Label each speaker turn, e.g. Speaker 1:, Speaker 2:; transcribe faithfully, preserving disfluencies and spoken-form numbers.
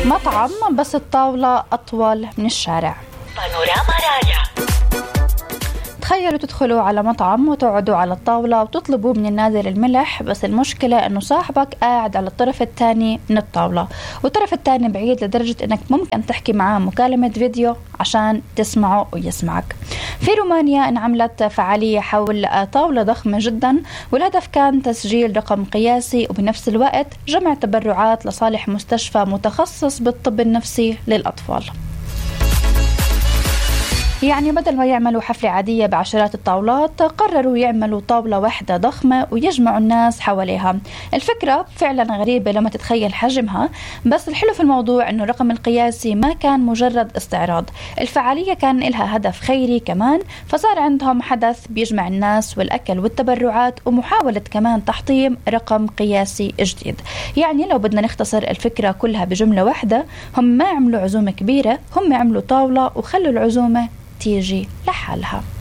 Speaker 1: مطعم بس الطاولة أطول من الشارع. بانوراما راجع. تخيلوا تدخلوا على مطعم وتقعدوا على الطاولة وتطلبوا من النادر الملح، بس المشكلة أنه صاحبك قاعد على الطرف الثاني من الطاولة، والطرف الثاني بعيد لدرجة أنك ممكن تحكي معاه مكالمة فيديو عشان تسمعه ويسمعك. في رومانيا انعملت فعالية حول طاولة ضخمة جدا، والهدف كان تسجيل رقم قياسي وبنفس الوقت جمع تبرعات لصالح مستشفى متخصص بالطب النفسي للأطفال. يعني بدل ما يعملوا حفلة عادية بعشرات الطاولات، قرروا يعملوا طاولة واحدة ضخمة ويجمعوا الناس حواليها. الفكرة فعلا غريبة لما تتخيل حجمها، بس الحلو في الموضوع انه الرقم القياسي ما كان مجرد استعراض، الفعالية كان لها هدف خيري كمان، فصار عندهم حدث بيجمع الناس والأكل والتبرعات ومحاولة كمان تحطيم رقم قياسي جديد. يعني لو بدنا نختصر الفكرة كلها بجملة واحدة، هم ما عملوا عزومة كبيرة، هم عملوا طاولة وخلوا العزومة تيجي لحالها.